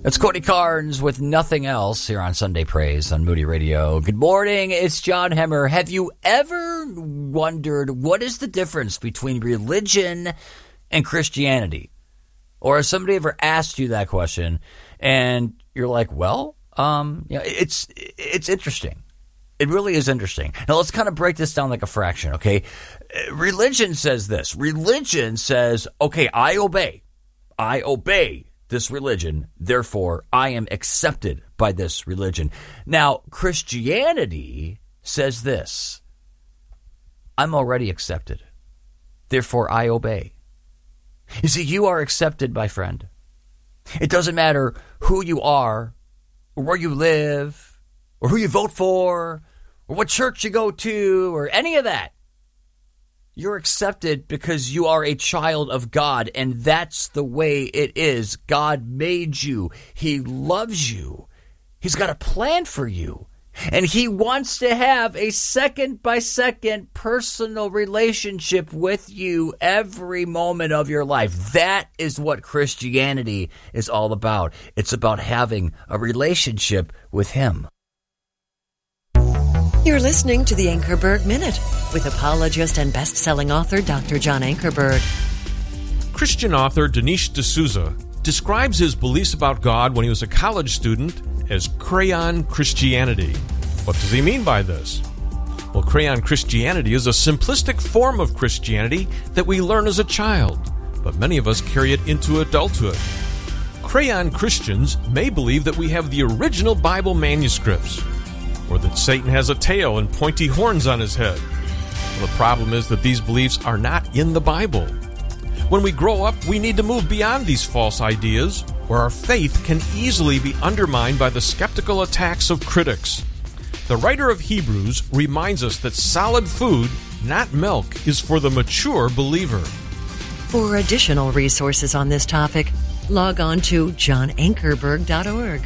It's Cody Carnes with Nothing Else here on Sunday Praise on Moody Radio. Good morning, it's John Hemmer. Have you ever wondered what is the difference between religion and Christianity? Or has somebody ever asked you that question and you're like, well, it's interesting. It really is interesting. Now, let's kind of break this down like a fraction, okay? Religion says this. Religion says, okay, I obey this religion, therefore I am accepted by this religion. Now, Christianity says this. I'm already accepted, therefore I obey. You see, you are accepted, my friend. It doesn't matter who you are, or where you live, or who you vote for, or what church you go to, or any of that. You're accepted because you are a child of God, and that's the way it is. God made you. He loves you. He's got a plan for you. And he wants to have a second-by-second personal relationship with you every moment of your life. That is what Christianity is all about. It's about having a relationship with him. You're listening to the Ankerberg Minute with apologist and best-selling author Dr. John Ankerberg. Christian author Dinesh D'Souza describes his beliefs about God when he was a college student as crayon Christianity. What does he mean by this? Well, crayon Christianity is a simplistic form of Christianity that we learn as a child, but many of us carry it into adulthood. Crayon Christians may believe that we have the original Bible manuscripts, or that Satan has a tail and pointy horns on his head. Well, the problem is that these beliefs are not in the Bible. When we grow up, we need to move beyond these false ideas, or our faith can easily be undermined by the skeptical attacks of critics. The writer of Hebrews reminds us that solid food, not milk, is for the mature believer. For additional resources on this topic, log on to johnankerberg.org.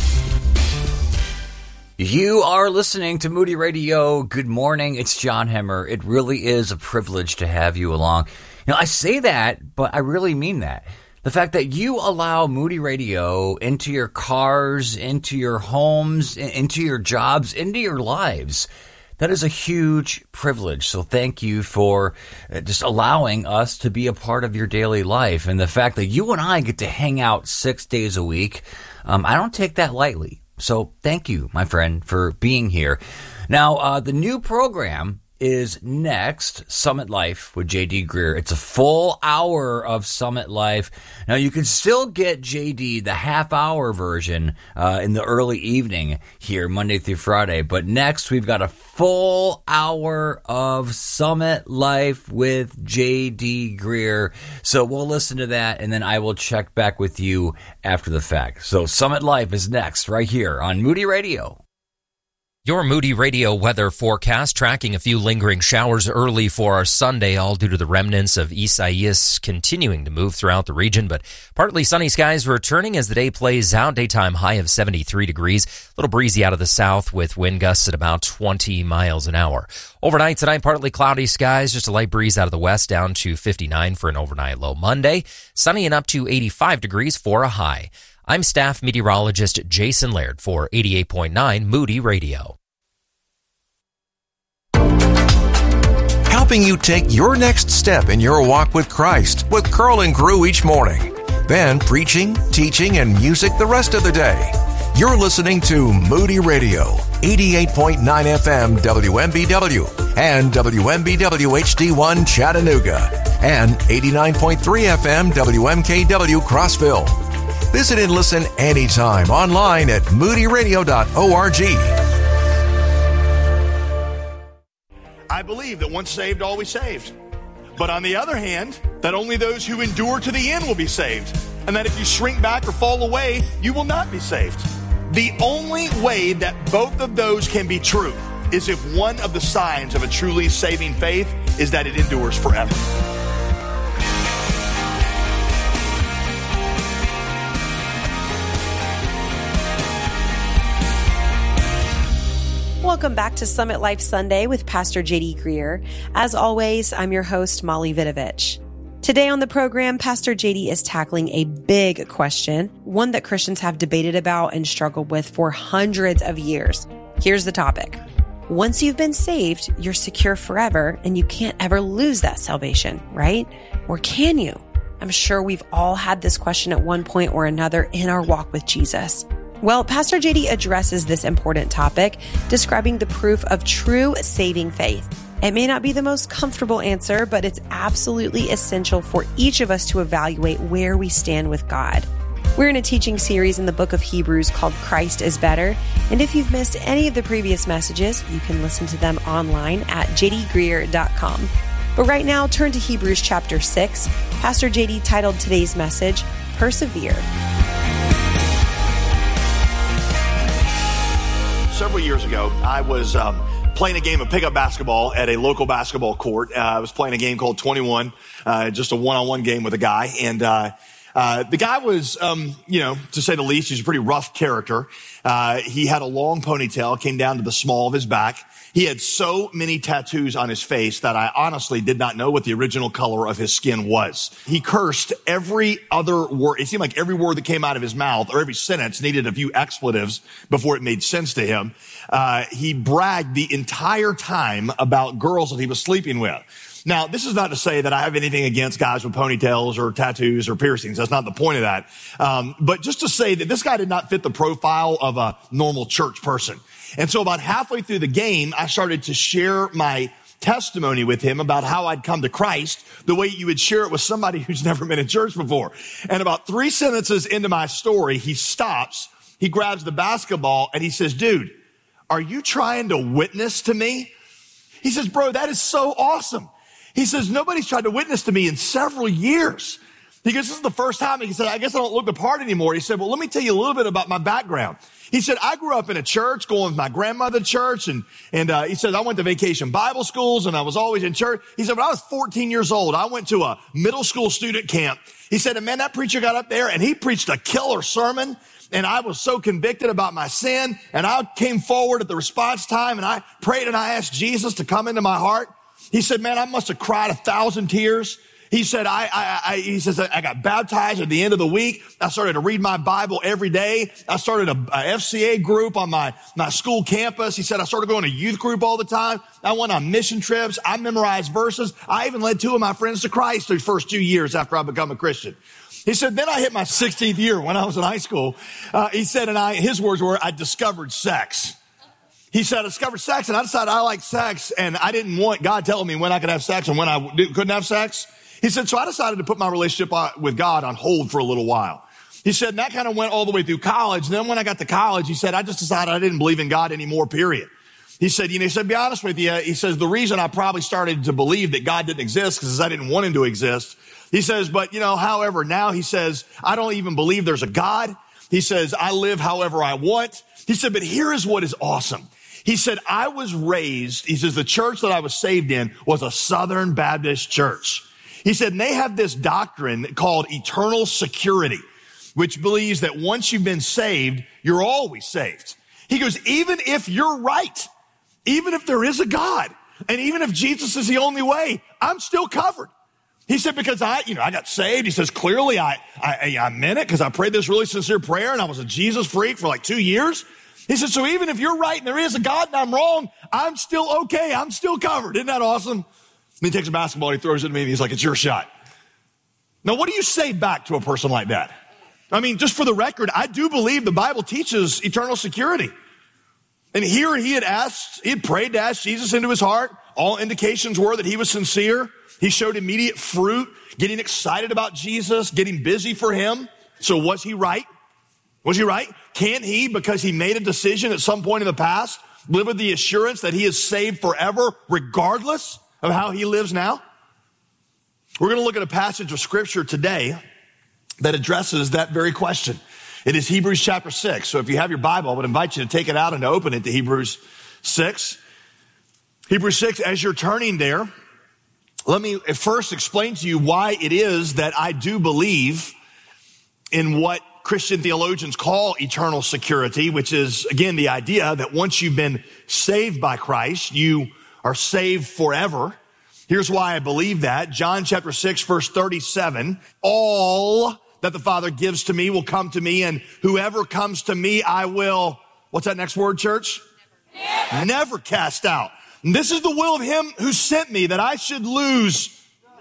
You are listening to Moody Radio. Good morning. It's John Hemmer. It really is a privilege to have you along. You know, I say that, but I really mean that. The fact that you allow Moody Radio into your cars, into your homes, into your jobs, into your lives, that is a huge privilege. So thank you for just allowing us to be a part of your daily life. And the fact that you and I get to hang out 6 days a week, I don't take that lightly. So thank you, my friend, for being here. Now, the new program is next, Summit Life with J.D. Greear. It's a full hour of Summit Life. Now, you can still get J.D., the half-hour version, in the early evening here, Monday through Friday. But next, we've got a full hour of Summit Life with J.D. Greear. So we'll listen to that, and then I will check back with you after the fact. So Summit Life is next, right here on Moody Radio. Your Moody Radio weather forecast tracking a few lingering showers early for our Sunday, all due to the remnants of Isaias continuing to move throughout the region, but partly sunny skies returning as the day plays out. Daytime high of 73 degrees, a little breezy out of the south with wind gusts at about 20 miles an hour. Overnight tonight, partly cloudy skies, just a light breeze out of the west down to 59 for an overnight low. Monday, sunny and up to 85 degrees for a high. I'm staff meteorologist Jason Laird for 88.9 Moody Radio. Helping you take your next step in your walk with Christ with Curl and Crew each morning. Then preaching, teaching, and music the rest of the day. You're listening to Moody Radio, 88.9 FM WMBW and WMBW HD1 Chattanooga and 89.3 FM WMKW Crossville. Visit and listen anytime online at moodyradio.org. I believe that once saved, always saved. But on the other hand, that only those who endure to the end will be saved. And that if you shrink back or fall away, you will not be saved. The only way that both of those can be true is if one of the signs of a truly saving faith is that it endures forever. Welcome back to Summit Life Sunday with Pastor J.D. Greear. As always, I'm your host, Molly Vidovich. Today on the program, Pastor JD is tackling a big question, one that Christians have debated about and struggled with for hundreds of years. Here's the topic. Once you've been saved, you're secure forever and you can't ever lose that salvation, right? Or can you? I'm sure we've all had this question at one point or another in our walk with Jesus. Well, Pastor JD addresses this important topic, describing the proof of true saving faith. It may not be the most comfortable answer, but it's absolutely essential for each of us to evaluate where we stand with God. We're in a teaching series in the book of Hebrews called Christ is Better, and if you've missed any of the previous messages, you can listen to them online at jdgreer.com. But right now, turn to Hebrews chapter 6. Pastor JD titled today's message, Persevere. Several years ago, I was playing a game of pickup basketball at a local basketball court. I was playing a game called 21, just a one-on-one game with a guy. And the guy was, to say the least, he's a pretty rough character. He had a long ponytail, came down to the small of his back. He had so many tattoos on his face that I honestly did not know what the original color of his skin was. He cursed every other word. It seemed like every word that came out of his mouth or every sentence needed a few expletives before it made sense to him. He bragged the entire time about girls that he was sleeping with. Now, this is not to say that I have anything against guys with ponytails or tattoos or piercings. That's not the point of that. But just to say that this guy did not fit the profile of a normal church person. And so about halfway through the game, I started to share my testimony with him about how I'd come to Christ the way you would share it with somebody who's never been in church before. And about 3 sentences into my story, he stops, he grabs the basketball, and he says, "Dude, are you trying to witness to me?" He says, "Bro, that is so awesome." He says, "Nobody's tried to witness to me in several years." He goes, "This is the first time." He said, "I guess I don't look the part anymore." He said, "Well, let me tell you a little bit about my background." He said, "I grew up in a church, going with my grandmother to church, and he said, I went to vacation Bible schools, and I was always in church." He said, "When I was 14 years old, I went to a middle school student camp." He said, "And man, that preacher got up there, and he preached a killer sermon, and I was so convicted about my sin, and I came forward at the response time, and I prayed, and I asked Jesus to come into my heart." He said, "Man, I must have cried 1,000 tears." He said, he says, I got baptized at the end of the week. I started to read my Bible every day. I started a FCA group on my school campus. He said, I started going to youth group all the time. I went on mission trips. I memorized verses. I even led 2 of my friends to Christ those first 2 years after I became a Christian. He said, then I hit my 16th year when I was in high school. He said, his words were, I discovered sex. He said, I discovered sex, and I decided I like sex, and I didn't want God telling me when I could have sex and when I couldn't have sex. He said, so I decided to put my relationship with God on hold for a little while. He said, and that kind of went all the way through college. And then when I got to college, he said, I just decided I didn't believe in God anymore, period. He said, to be honest with you, he says, the reason I probably started to believe that God didn't exist because I didn't want him to exist. He says, but however, now he says, I don't even believe there's a God. He says, I live however I want. He said, but here is what is awesome. He said, I was raised, he says, the church that I was saved in was a Southern Baptist church. He said, and they have this doctrine called eternal security, which believes that once you've been saved, you're always saved. He goes, even if you're right, even if there is a God, and even if Jesus is the only way, I'm still covered. He said, because I got saved. He says, clearly I meant it because I prayed this really sincere prayer and I was a Jesus freak for like 2 years. He said, so even if you're right and there is a God and I'm wrong, I'm still okay. I'm still covered. Isn't that awesome? And he takes a basketball, he throws it at me, and he's like, it's your shot. Now, what do you say back to a person like that? I mean, just for the record, I do believe the Bible teaches eternal security. And here he had prayed to ask Jesus into his heart. All indications were that he was sincere. He showed immediate fruit, getting excited about Jesus, getting busy for him. So was he right? Was he right? Can't he, because he made a decision at some point in the past, live with the assurance that he is saved forever, regardless of how he lives now? We're going to look at a passage of scripture today that addresses that very question. It is Hebrews chapter 6. So if you have your Bible, I would invite you to take it out and to open it to Hebrews 6. Hebrews 6, as you're turning there, let me first explain to you why it is that I do believe in what Christian theologians call eternal security, which is, again, the idea that once you've been saved by Christ, you are saved forever. Here's why I believe that. John chapter 6, verse 37. All that the Father gives to me will come to me, and whoever comes to me, I will, what's that next word, church? Never cast out. And this is the will of him who sent me, that I should lose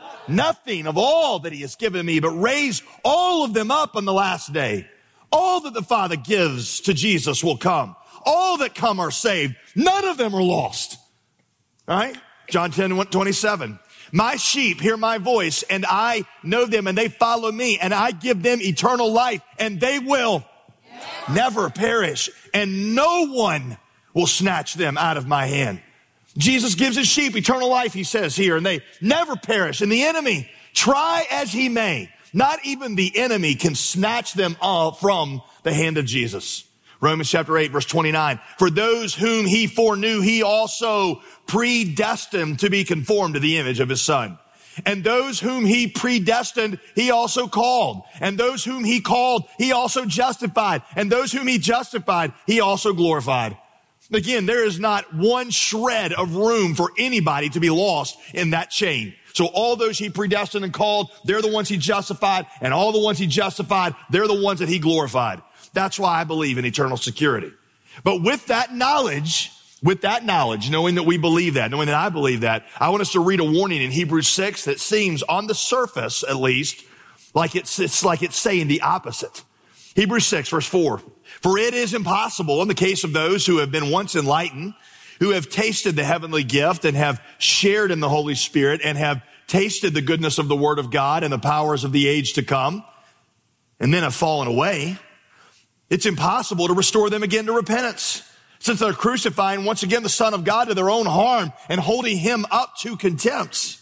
nothing of all that he has given me, but raise all of them up on the last day. All that the Father gives to Jesus will come. All that come are saved. None of them are lost. All right? John 10:27. My sheep hear my voice, and I know them, and they follow me, and I give them eternal life, and they will never perish, and no one will snatch them out of my hand. Jesus gives his sheep eternal life, he says here, and they never perish. And the enemy, try as he may, not even the enemy can snatch them from the hand of Jesus. Romans chapter 8, verse 29. For those whom he foreknew, he also predestined to be conformed to the image of his Son. And those whom he predestined, he also called. And those whom he called, he also justified. And those whom he justified, he also glorified. Again, there is not one shred of room for anybody to be lost in that chain. So all those he predestined and called, they're the ones he justified. And all the ones he justified, they're the ones that he glorified. That's why I believe in eternal security. But with that knowledge, knowing that we believe that, knowing that I believe that, I want us to read a warning in Hebrews 6 that seems on the surface, at least, like it's saying the opposite. Hebrews 6, verse 4. For it is impossible in the case of those who have been once enlightened, who have tasted the heavenly gift and have shared in the Holy Spirit and have tasted the goodness of the Word of God and the powers of the age to come, and then have fallen away. It's impossible to restore them again to repentance, since they're crucifying once again the Son of God to their own harm and holding him up to contempt.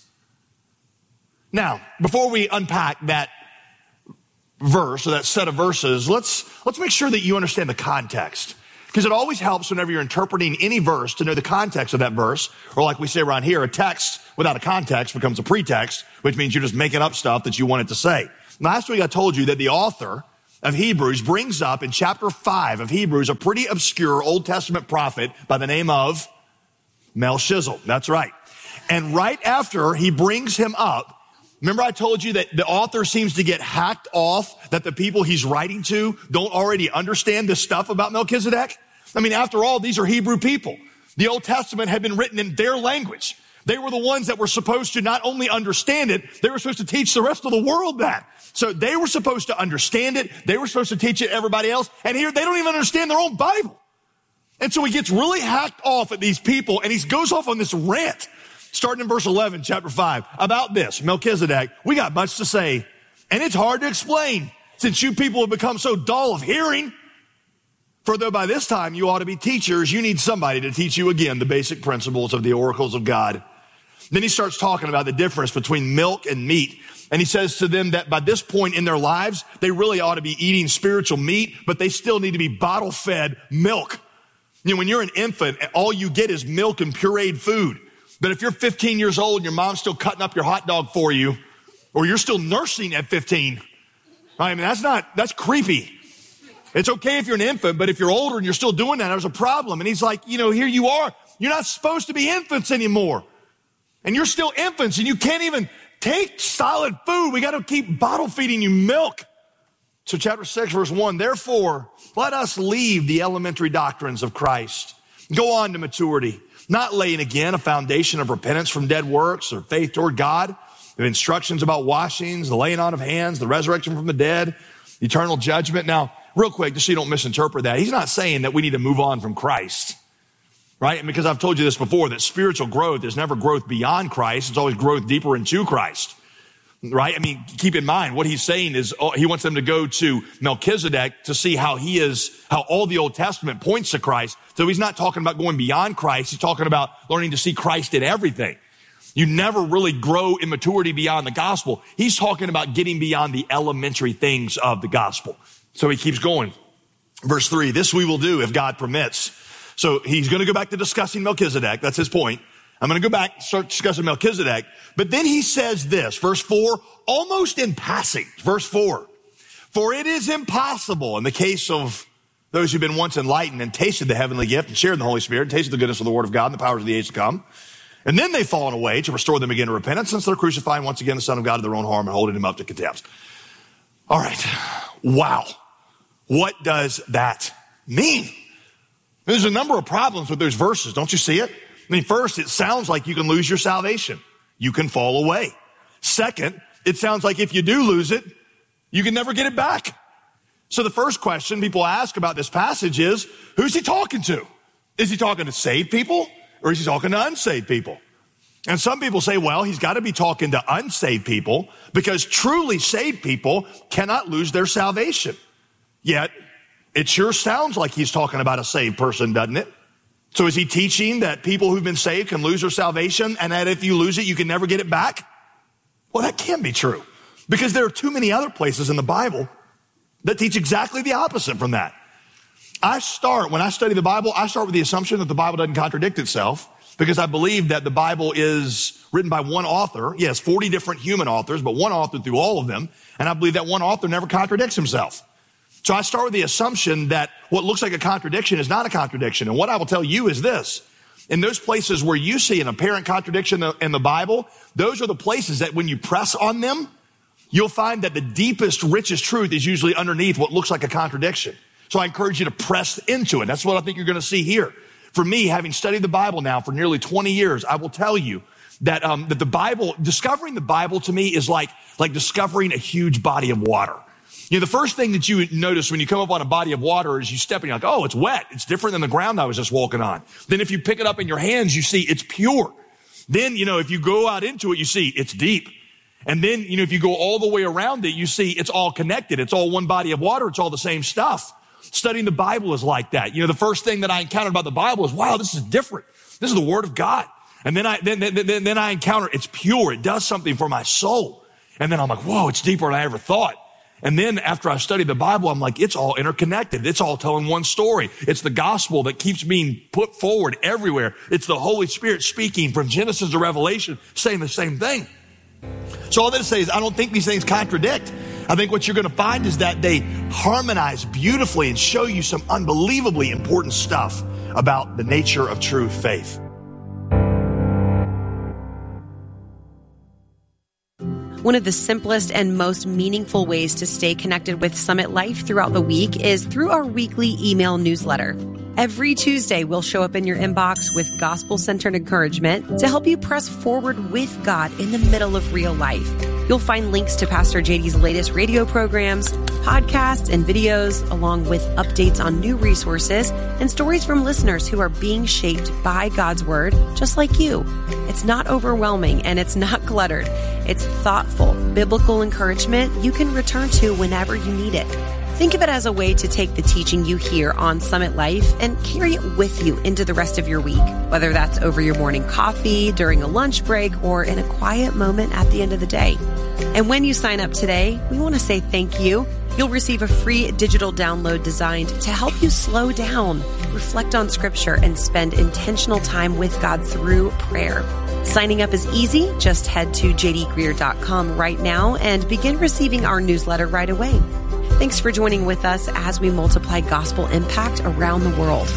Now, before we unpack that verse or that set of verses, let's make sure that you understand the context. Because it always helps whenever you're interpreting any verse to know the context of that verse. Or like we say around here, a text without a context becomes a pretext, which means you're just making up stuff that you wanted to say. Last week I told you that the author of Hebrews brings up in chapter 5 of Hebrews a pretty obscure Old Testament prophet by the name of Melchizedek. That's right. And right after he brings him up, remember I told you that the author seems to get hacked off, that the people he's writing to don't already understand this stuff about Melchizedek? I mean, after all, these are Hebrew people. The Old Testament had been written in their language. They were the ones that were supposed to not only understand it, they were supposed to teach the rest of the world that. So they were supposed to understand it. They were supposed to teach it to everybody else. And here they don't even understand their own Bible. And so he gets really hacked off at these people, and he goes off on this rant, starting in verse 11, chapter 5, about this, Melchizedek. We got much to say, and it's hard to explain since you people have become so dull of hearing. For though by this time you ought to be teachers, you need somebody to teach you again the basic principles of the oracles of God. Then he starts talking about the difference between milk and meat. And he says to them that by this point in their lives, they really ought to be eating spiritual meat, but they still need to be bottle-fed milk. You know, when you're an infant, all you get is milk and pureed food. But if you're 15 years old and your mom's still cutting up your hot dog for you, or you're still nursing at 15, I mean, that's creepy. It's okay if you're an infant, but if you're older and you're still doing that, there's a problem. And he's like, here you are. You're not supposed to be infants anymore. And you're still infants, and you can't even take solid food. We got to keep bottle feeding you milk. So chapter 6, verse 1, therefore, let us leave the elementary doctrines of Christ. Go on to maturity, not laying again a foundation of repentance from dead works or faith toward God, the instructions about washings, the laying on of hands, the resurrection from the dead, eternal judgment. Now, real quick, just so you don't misinterpret that, he's not saying that we need to move on from Christ. Right? And because I've told you this before, that spiritual growth is never growth beyond Christ. It's always growth deeper into Christ. Right? I mean, keep in mind, what he's saying is he wants them to go to Melchizedek to see how all the Old Testament points to Christ. So he's not talking about going beyond Christ. He's talking about learning to see Christ in everything. You never really grow in maturity beyond the gospel. He's talking about getting beyond the elementary things of the gospel. So he keeps going. Verse 3, this we will do if God permits. So he's going to go back to discussing Melchizedek. That's his point. I'm going to go back, start discussing Melchizedek. But then he says this, verse 4, almost in passing. Verse 4, for it is impossible in the case of those who've been once enlightened and tasted the heavenly gift and shared in the Holy Spirit, and tasted the goodness of the Word of God and the powers of the age to come. And then they've fallen away to restore them again to repentance, since they're crucifying once again the Son of God to their own harm and holding him up to contempt. All right. Wow. What does that mean? There's a number of problems with those verses. Don't you see it? I mean, first, it sounds like you can lose your salvation. You can fall away. Second, it sounds like if you do lose it, you can never get it back. So the first question people ask about this passage is, who's he talking to? Is he talking to saved people or is he talking to unsaved people? And some people say, well, he's got to be talking to unsaved people because truly saved people cannot lose their salvation. Yet, it sure sounds like he's talking about a saved person, doesn't it? So is he teaching that people who've been saved can lose their salvation and that if you lose it, you can never get it back? Well, that can't be true because there are too many other places in the Bible that teach exactly the opposite from that. When I study the Bible, I start with the assumption that the Bible doesn't contradict itself because I believe that the Bible is written by one author. Yes, 40 different human authors, but one author through all of them. And I believe that one author never contradicts himself. So I start with the assumption that what looks like a contradiction is not a contradiction. And what I will tell you is this. In those places where you see an apparent contradiction in the Bible, those are the places that when you press on them, you'll find that the deepest, richest truth is usually underneath what looks like a contradiction. So I encourage you to press into it. That's what I think you're going to see here. For me, having studied the Bible now for nearly 20 years, I will tell you that, that the Bible, discovering the Bible to me is like discovering a huge body of water. You know, the first thing that you notice when you come up on a body of water is you step and you're like, oh, it's wet. It's different than the ground I was just walking on. Then if you pick it up in your hands, you see it's pure. Then, if you go out into it, you see it's deep. And then, if you go all the way around it, you see it's all connected. It's all one body of water. It's all the same stuff. Studying the Bible is like that. The first thing that I encountered about the Bible is, wow, this is different. This is the Word of God. And then I encounter it's pure. It does something for my soul. And then I'm like, whoa, it's deeper than I ever thought. And then after I studied the Bible, I'm like, it's all interconnected. It's all telling one story. It's the gospel that keeps being put forward everywhere. It's the Holy Spirit speaking from Genesis to Revelation, saying the same thing. So all that to say is I don't think these things contradict. I think what you're going to find is that they harmonize beautifully and show you some unbelievably important stuff about the nature of true faith. One of the simplest and most meaningful ways to stay connected with Summit Life throughout the week is through our weekly email newsletter. Every Tuesday, we'll show up in your inbox with gospel-centered encouragement to help you press forward with God in the middle of real life. You'll find links to Pastor JD's latest radio programs, podcasts, and videos, along with updates on new resources and stories from listeners who are being shaped by God's Word, just like you. It's not overwhelming and it's not cluttered. It's thoughtful, biblical encouragement you can return to whenever you need it. Think of it as a way to take the teaching you hear on Summit Life and carry it with you into the rest of your week, whether that's over your morning coffee, during a lunch break, or in a quiet moment at the end of the day. And when you sign up today, we want to say thank you. You'll receive a free digital download designed to help you slow down, reflect on Scripture, and spend intentional time with God through prayer. Signing up is easy. Just head to jdgreer.com right now and begin receiving our newsletter right away. Thanks for joining with us as we multiply gospel impact around the world.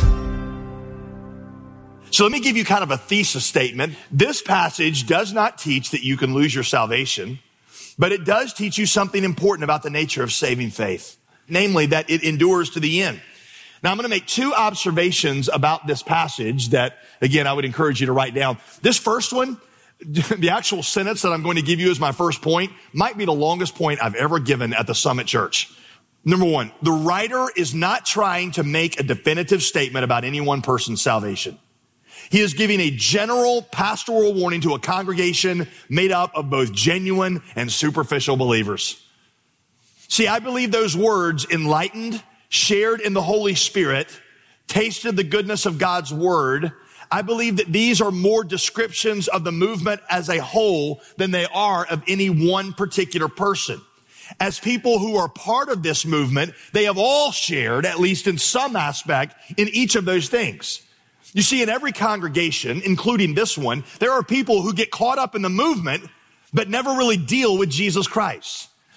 So let me give you kind of a thesis statement. This passage does not teach that you can lose your salvation, but it does teach you something important about the nature of saving faith, namely that it endures to the end. Now, I'm going to make two observations about this passage that, again, I would encourage you to write down. This first one, the actual sentence that I'm going to give you as my first point, might be the longest point I've ever given at the Summit Church. Number one, the writer is not trying to make a definitive statement about any one person's salvation. He is giving a general pastoral warning to a congregation made up of both genuine and superficial believers. See, I believe those words, enlightened, shared in the Holy Spirit, tasted the goodness of God's word, I believe that these are more descriptions of the movement as a whole than they are of any one particular person. As people who are part of this movement, they have all shared, at least in some aspect, in each of those things. You see, in every congregation, including this one, there are people who get caught up in the movement, but never really deal with Jesus Christ.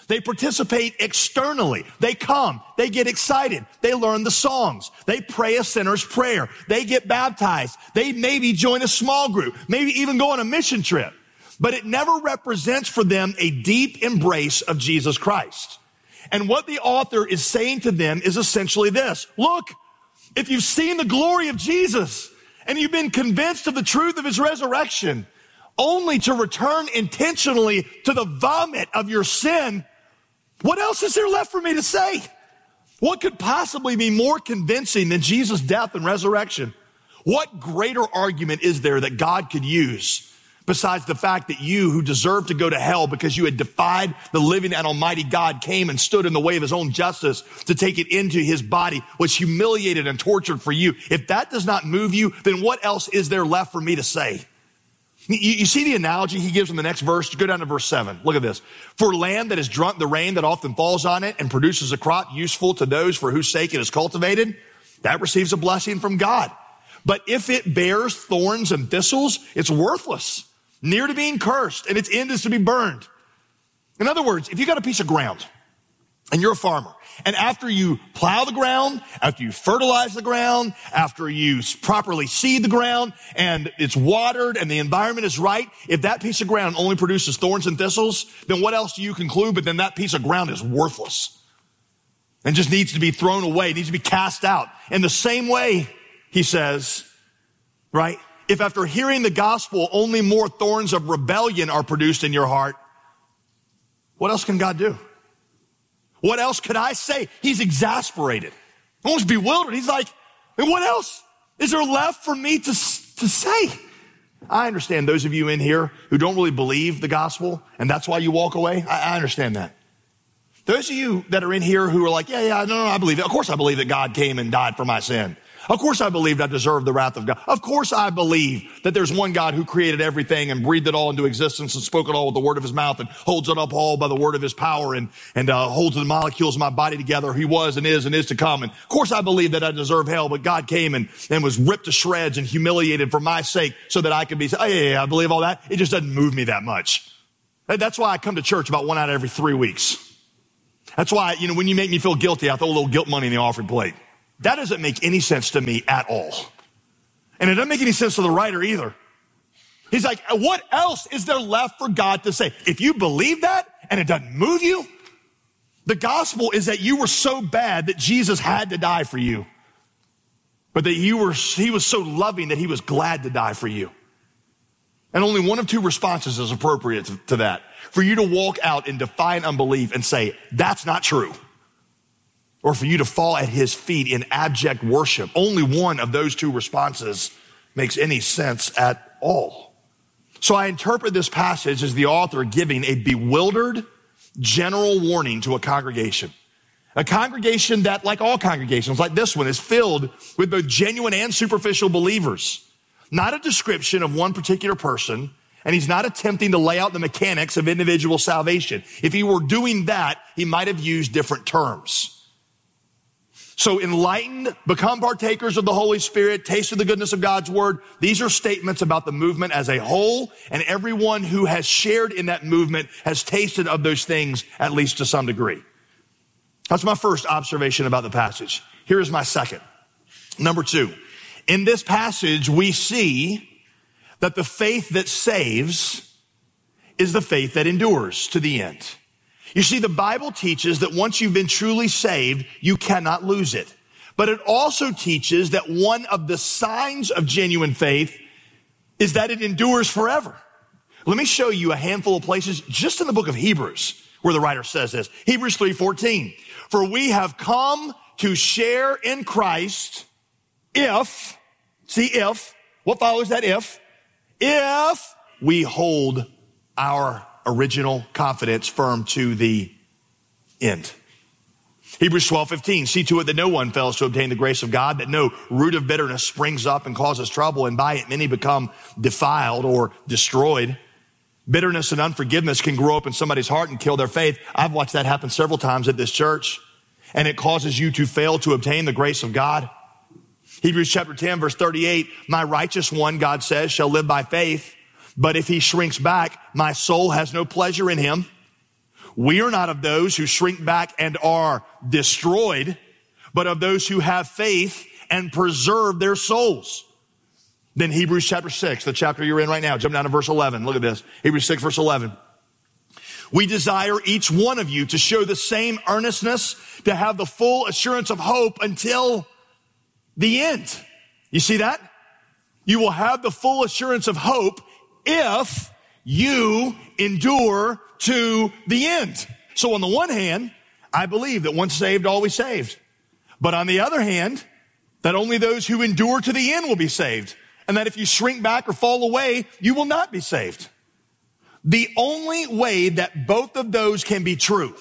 They participate externally. They come, they get excited, they learn the songs, they pray a sinner's prayer, they get baptized, they maybe join a small group, maybe even go on a mission trip. But it never represents for them a deep embrace of Jesus Christ. And what the author is saying to them is essentially this. Look, if you've seen the glory of Jesus and you've been convinced of the truth of his resurrection, only to return intentionally to the vomit of your sin, what else is there left for me to say? What could possibly be more convincing than Jesus' death and resurrection? What greater argument is there that God could use besides the fact that you, who deserved to go to hell because you had defied the living and almighty God, came and stood in the way of his own justice to take it into his body, was humiliated and tortured for you? If that does not move you, then what else is there left for me to say? You see the analogy he gives in the next verse? Go down to verse 7. Look at this. For land that has drunk the rain that often falls on it and produces a crop useful to those for whose sake it is cultivated, that receives a blessing from God. But if it bears thorns and thistles, it's worthless, near to being cursed, and its end is to be burned. In other words, if you got a piece of ground and you're a farmer, and after you plow the ground, after you fertilize the ground, after you properly seed the ground, and it's watered and the environment is right, if that piece of ground only produces thorns and thistles, then what else do you conclude? But then that piece of ground is worthless and just needs to be thrown away, needs to be cast out. In the same way, he says, right? If after hearing the gospel, only more thorns of rebellion are produced in your heart, what else can God do? What else could I say? He's exasperated, almost bewildered. He's like, and what else is there left for me to say? I understand those of you in here who don't really believe the gospel, and that's why you walk away. I understand that. Those of you that are in here who are like, no, I believe it. Of course I believe that God came and died for my sin. Of course I believed I deserved the wrath of God. Of course I believe that there's one God who created everything and breathed it all into existence and spoke it all with the word of his mouth and holds it up all by the word of his power and holds the molecules of my body together. He was and is to come. And of course I believe that I deserve hell, but God came and was ripped to shreds and humiliated for my sake so that I could be, I believe all that. It just doesn't move me that much. That's why I come to church about one out of every 3 weeks. That's why, when you make me feel guilty, I throw a little guilt money in the offering plate. That doesn't make any sense to me at all. And it doesn't make any sense to the writer either. He's like, what else is there left for God to say? If you believe that and it doesn't move you, the gospel is that you were so bad that Jesus had to die for you. But that he was so loving that he was glad to die for you. And only one of two responses is appropriate to that. For you to walk out in defiant unbelief and say, that's not true. Or for you to fall at his feet in abject worship. Only one of those two responses makes any sense at all. So I interpret this passage as the author giving a bewildered general warning to a congregation. A congregation that, like all congregations, like this one, is filled with both genuine and superficial believers. Not a description of one particular person, and he's not attempting to lay out the mechanics of individual salvation. If he were doing that, he might have used different terms. So enlightened, become partakers of the Holy Spirit, taste of the goodness of God's word. These are statements about the movement as a whole, and everyone who has shared in that movement has tasted of those things, at least to some degree. That's my first observation about the passage. Here's my second. Number 2, in this passage, we see that the faith that saves is the faith that endures to the end. You see, the Bible teaches that once you've been truly saved, you cannot lose it. But it also teaches that one of the signs of genuine faith is that it endures forever. Let me show you a handful of places just in the book of Hebrews where the writer says this. Hebrews 3:14. For we have come to share in Christ if, what follows that if we hold our original confidence firm to the end. Hebrews 12:15, see to it that no one fails to obtain the grace of God, that no root of bitterness springs up and causes trouble, and by it many become defiled or destroyed. Bitterness and unforgiveness can grow up in somebody's heart and kill their faith. I've watched that happen several times at this church, and it causes you to fail to obtain the grace of God. Hebrews chapter 10, verse 38, my righteous one, God says, shall live by faith. But if he shrinks back, my soul has no pleasure in him. We are not of those who shrink back and are destroyed, but of those who have faith and preserve their souls. Then Hebrews chapter 6, the chapter you're in right now, jump down to verse 11. Look at this. Hebrews 6, verse 11. We desire each one of you to show the same earnestness, to have the full assurance of hope until the end. You see that? You will have the full assurance of hope if you endure to the end. So on the one hand, I believe that once saved, always saved. But on the other hand, that only those who endure to the end will be saved. And that if you shrink back or fall away, you will not be saved. The only way that both of those can be true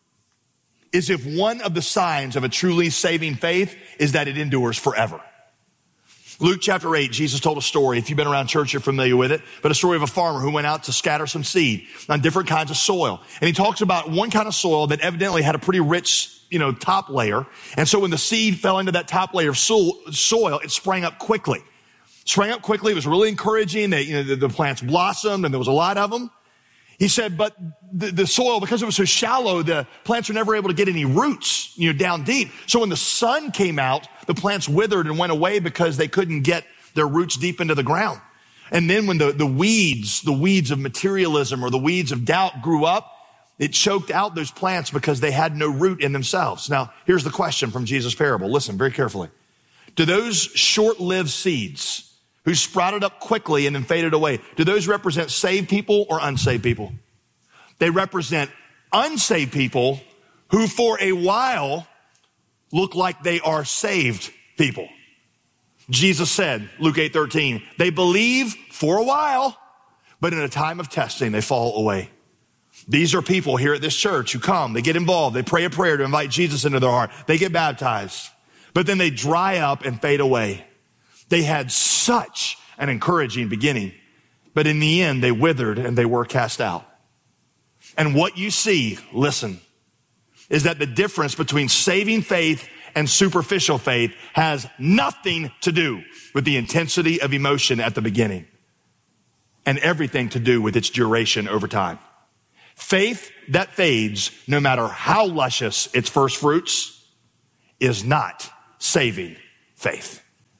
is if one of the signs of a truly saving faith is that it endures forever. Luke chapter 8, Jesus told a story. If you've been around church, you're familiar with it. But a story of a farmer who went out to scatter some seed on different kinds of soil. And he talks about one kind of soil that evidently had a pretty rich, top layer. And so when the seed fell into that top layer of soil, it sprang up quickly. It was really encouraging. The plants blossomed and there was a lot of them. He said, but the soil, because it was so shallow, the plants were never able to get any roots, down deep. So when the sun came out, the plants withered and went away because they couldn't get their roots deep into the ground. And then when the weeds of materialism or the weeds of doubt grew up, it choked out those plants because they had no root in themselves. Now, here's the question from Jesus' parable. Listen very carefully. Do those short-lived seeds who sprouted up quickly and then faded away, do those represent saved people or unsaved people? They represent unsaved people who for a while look like they are saved people. Jesus said, Luke 8:13, they believe for a while, but in a time of testing, they fall away. These are people here at this church who come, they get involved, they pray a prayer to invite Jesus into their heart, they get baptized, but then they dry up and fade away. They had such an encouraging beginning, but in the end, they withered and they were cast out. And what you see, listen, is that the difference between saving faith and superficial faith has nothing to do with the intensity of emotion at the beginning and everything to do with its duration over time. Faith that fades, no matter how luscious its first fruits, is not saving faith.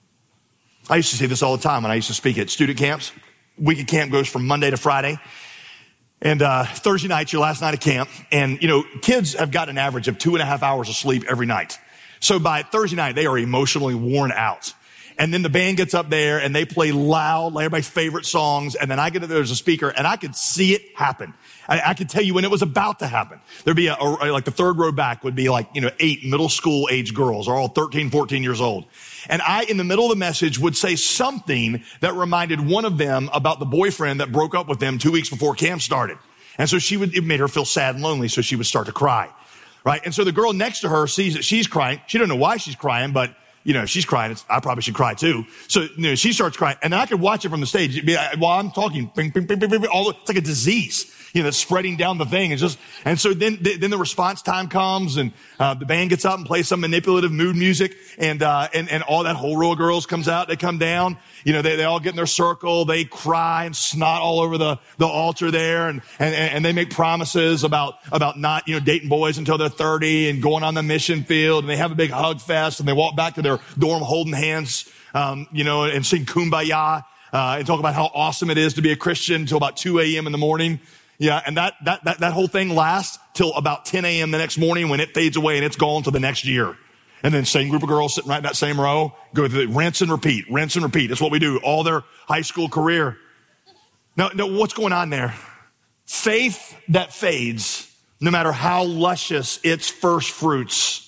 I used to say this all the time when I used to speak at student camps. Week of camp goes from Monday to Friday. And Thursday night's your last night of camp. And, kids have got an average of 2.5 hours of sleep every night. So by Thursday night, they are emotionally worn out. And then the band gets up there and they play loud, like everybody's favorite songs. And then I get up there as a speaker and I could see it happen. I could tell you when it was about to happen. There'd be like the third row back would be 8 middle school age girls are all 13, 14 years old. And I, in the middle of the message, would say something that reminded one of them about the boyfriend that broke up with them 2 weeks before camp started. And so it made her feel sad and lonely. So she would start to cry. Right. And so the girl next to her sees that she's crying. She doesn't know why she's crying, but if she's crying, I probably should cry too. So, she starts crying and I could watch it from the stage. It'd be, while I'm talking, bing, bing, bing, bing, bing, it's like a disease, spreading down the thing. And so then the response time comes and, the band gets up and plays some manipulative mood music and all that whole row of girls comes out. They come down, they all get in their circle. They cry and snot all over the altar there and they make promises about not, dating boys until they're 30 and going on the mission field. And they have a big hug fest and they walk back to their dorm holding hands, and sing Kumbaya, and talk about how awesome it is to be a Christian until about 2 a.m. in the morning. Yeah. And that whole thing lasts till about 10 a.m. the next morning when it fades away and it's gone to the next year. And then same group of girls sitting right in that same row, go through rinse and repeat. That's what we do all their high school career. No, what's going on there? Faith that fades, no matter how luscious its first fruits,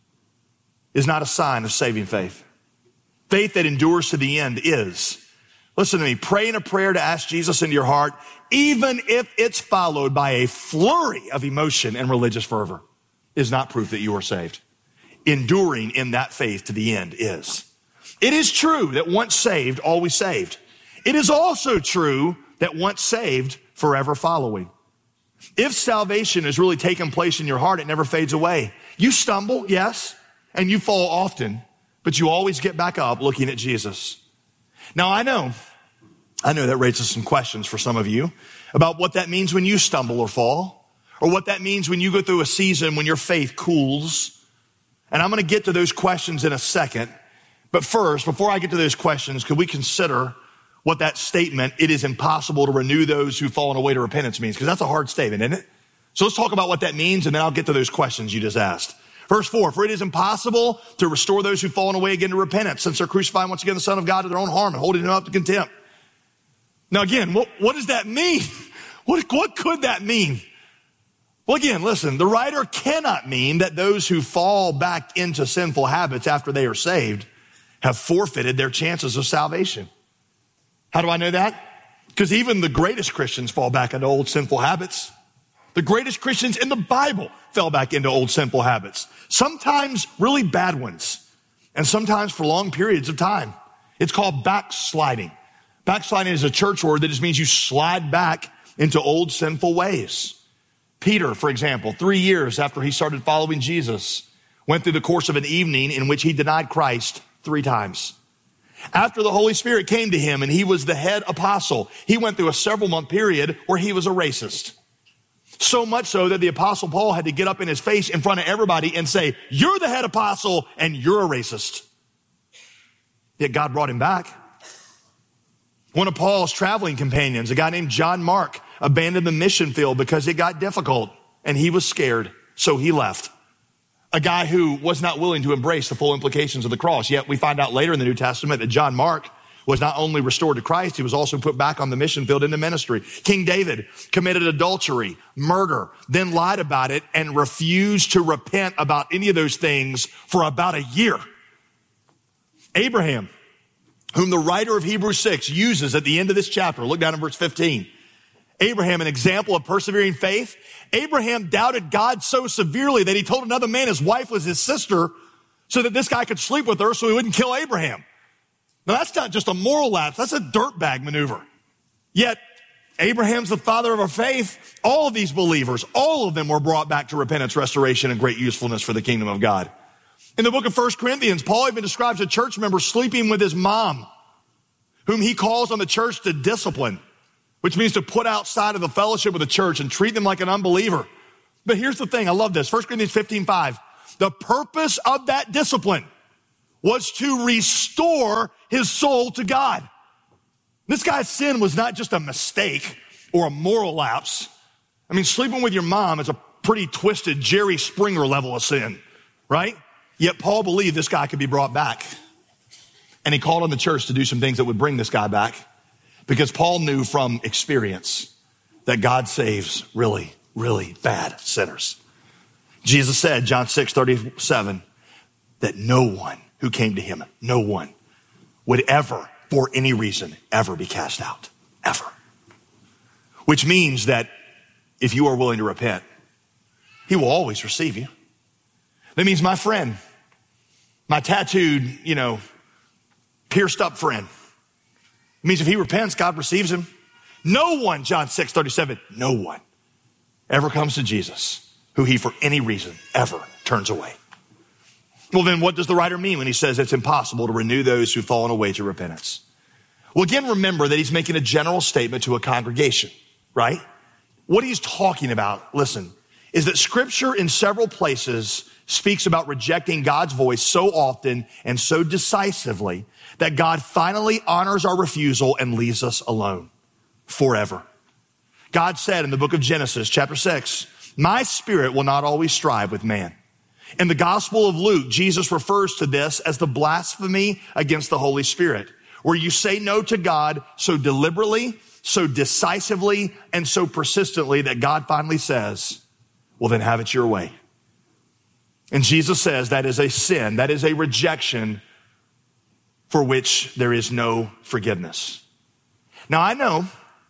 is not a sign of saving faith. Faith that endures to the end is. Listen to me, praying a prayer to ask Jesus into your heart, even if it's followed by a flurry of emotion and religious fervor, is not proof that you are saved. Enduring in that faith to the end is. It is true that once saved, always saved. It is also true that once saved, forever following. If salvation has really taken place in your heart, it never fades away. You stumble, yes, and you fall often, but you always get back up looking at Jesus. Now, I know that raises some questions for some of you about what that means when you stumble or fall, or what that means when you go through a season when your faith cools. And I'm going to get to those questions in a second. But first, before I get to those questions, could we consider what that statement, it is impossible to renew those who've fallen away to repentance, means? Because that's a hard statement, isn't it? So let's talk about what that means, and then I'll get to those questions you just asked. Verse 4, for it is impossible to restore those who've fallen away again to repentance, since they're crucifying once again the Son of God to their own harm and holding him up to contempt. Now again, what does that mean? What could that mean? Well, again, listen, the writer cannot mean that those who fall back into sinful habits after they are saved have forfeited their chances of salvation. How do I know that? Because even the greatest Christians fall back into old sinful habits. The greatest Christians in the Bible fell back into old sinful habits. Sometimes really bad ones, and sometimes for long periods of time. It's called backsliding. Backsliding is a church word that just means you slide back into old sinful ways. Peter, for example, 3 years after he started following Jesus, went through the course of an evening in which he denied Christ 3 times. After the Holy Spirit came to him and he was the head apostle, he went through a several-month period where he was a racist. So much so that the apostle Paul had to get up in his face in front of everybody and say, you're the head apostle and you're a racist. Yet God brought him back. One of Paul's traveling companions, a guy named John Mark, abandoned the mission field because it got difficult and he was scared, so he left. A guy who was not willing to embrace the full implications of the cross. Yet we find out later in the New Testament that John Mark was not only restored to Christ, he was also put back on the mission field into ministry. King David committed adultery, murder, then lied about it and refused to repent about any of those things for about a year. Abraham, whom the writer of Hebrews 6 uses at the end of this chapter, look down in verse 15. Abraham, an example of persevering faith. Abraham doubted God so severely that he told another man his wife was his sister so that this guy could sleep with her so he wouldn't kill Abraham. Now that's not just a moral lapse, that's a dirtbag maneuver. Yet Abraham's the father of our faith. All of these believers, all of them were brought back to repentance, restoration, and great usefulness for the kingdom of God. In the book of 1 Corinthians, Paul even describes a church member sleeping with his mom, whom he calls on the church to discipline, which means to put outside of the fellowship of the church and treat them like an unbeliever. But here's the thing, I love this. 1 Corinthians 15:5. The purpose of that discipline was to restore his soul to God. This guy's sin was not just a mistake or a moral lapse. I mean, sleeping with your mom is a pretty twisted Jerry Springer level of sin, right? Yet Paul believed this guy could be brought back. And he called on the church to do some things that would bring this guy back. Because Paul knew from experience that God saves really, really bad sinners. Jesus said, John 6:37, that no one who came to him, no one would ever, for any reason, ever be cast out. Ever. Which means that if you are willing to repent, he will always receive you. That means my friend, my tattooed, pierced up friend, it means if he repents, God receives him. No one, John 6:37, no one ever comes to Jesus who he for any reason ever turns away. Well, then what does the writer mean when he says it's impossible to renew those who've fallen away to repentance? Well, again, remember that he's making a general statement to a congregation, right? What he's talking about, listen, is that scripture in several places speaks about rejecting God's voice so often and so decisively that God finally honors our refusal and leaves us alone forever. God said in the book of Genesis, chapter 6, my spirit will not always strive with man. In the Gospel of Luke, Jesus refers to this as the blasphemy against the Holy Spirit, where you say no to God so deliberately, so decisively, and so persistently that God finally says, well, then have it your way. And Jesus says that is a sin, that is a rejection for which there is no forgiveness. Now, I know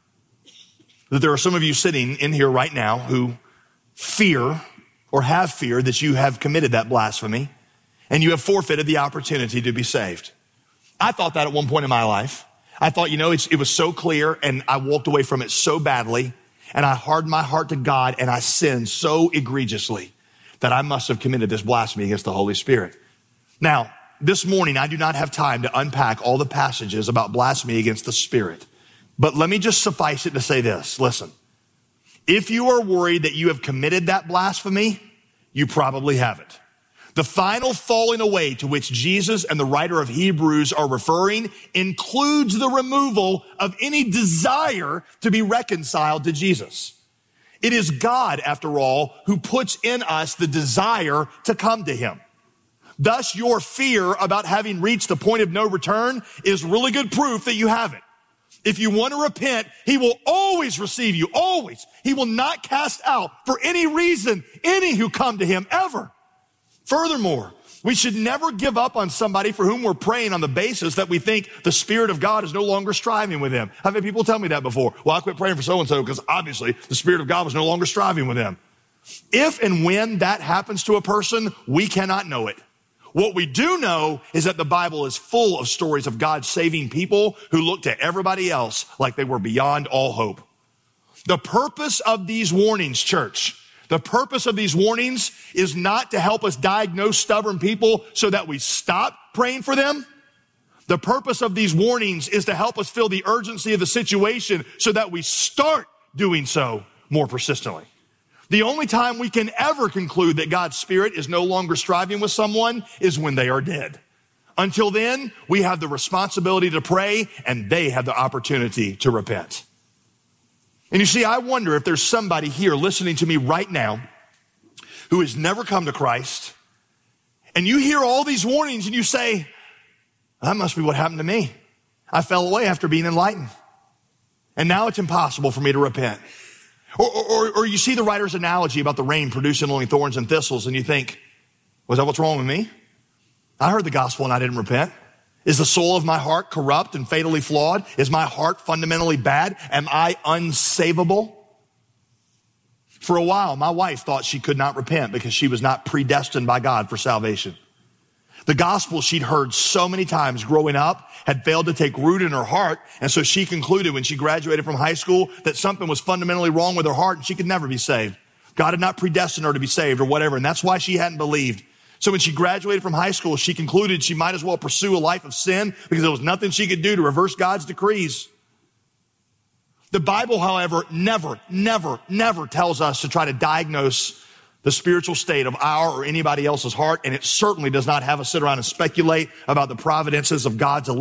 that there are some of you sitting in here right now who fear or have feared that you have committed that blasphemy and you have forfeited the opportunity to be saved. I thought that at one point in my life. I thought, it was so clear and I walked away from it so badly and I hardened my heart to God and I sinned so egregiously that I must have committed this blasphemy against the Holy Spirit. Now, this morning, I do not have time to unpack all the passages about blasphemy against the Spirit. But let me just suffice it to say this. Listen, If you are worried that you have committed that blasphemy, you probably haven't. The final falling away to which Jesus and the writer of Hebrews are referring includes the removal of any desire to be reconciled to Jesus. It is God, after all, who puts in us the desire to come to him. Thus, your fear about having reached the point of no return is really good proof that you haven't. If you want to repent, he will always receive you, always. He will not cast out for any reason any who come to him, ever. Furthermore, we should never give up on somebody for whom we're praying on the basis that we think the Spirit of God is no longer striving with him. I've had people tell me that before. Well, I quit praying for so-and-so because obviously the Spirit of God was no longer striving with them. If and when that happens to a person, we cannot know it. What we do know is that the Bible is full of stories of God saving people who looked to everybody else like they were beyond all hope. The purpose of these warnings, church, the purpose of these warnings is not to help us diagnose stubborn people so that we stop praying for them. The purpose of these warnings is to help us feel the urgency of the situation so that we start doing so more persistently. The only time we can ever conclude that God's Spirit is no longer striving with someone is when they are dead. Until then, we have the responsibility to pray, and they have the opportunity to repent. And you see, I wonder if there's somebody here listening to me right now who has never come to Christ, and you hear all these warnings and you say, that must be what happened to me. I fell away after being enlightened, and now it's impossible for me to repent. Or you see the writer's analogy about the rain producing only thorns and thistles, and you think, was that what's wrong with me? I heard the gospel and I didn't repent. Is the soul of my heart corrupt and fatally flawed? Is my heart fundamentally bad? Am I unsavable? For a while, my wife thought she could not repent because she was not predestined by God for salvation. The gospel she'd heard so many times growing up had failed to take root in her heart, and so she concluded when she graduated from high school that something was fundamentally wrong with her heart and she could never be saved. God had not predestined her to be saved or whatever, and that's why she hadn't believed. So when she graduated from high school, she concluded she might as well pursue a life of sin because there was nothing she could do to reverse God's decrees. The Bible, however, never tells us to try to diagnose the spiritual state of our or anybody else's heart, and it certainly does not have us sit around and speculate about the providences of God's election.